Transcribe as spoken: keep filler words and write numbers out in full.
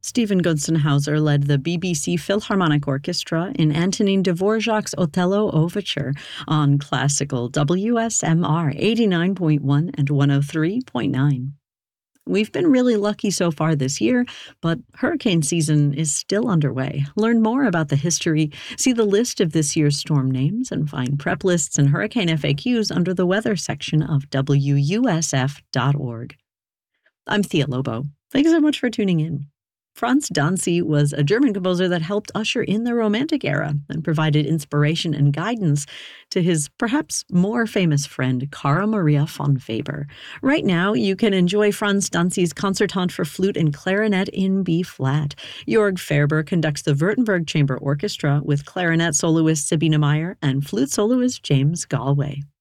Stephen Gunzenhauser led the B B C Philharmonic Orchestra in Antonin Dvorak's Othello Overture on classical W S M R eighty-nine point one and one oh three point nine. We've been really lucky so far this year, but hurricane season is still underway. Learn more about the history, see the list of this year's storm names, and find prep lists and hurricane F A Qs under the weather section of W U S F dot org. I'm Thea Lobo. Thanks so much for tuning in. Franz Danzi was a German composer that helped usher in the Romantic era and provided inspiration and guidance to his perhaps more famous friend, Carl Maria von Weber. Right now, you can enjoy Franz Danzi's Concertant for Flute and Clarinet in B-flat. Jörg Ferber conducts the Württemberg Chamber Orchestra with clarinet soloist Sabine Meyer and flute soloist James Galway.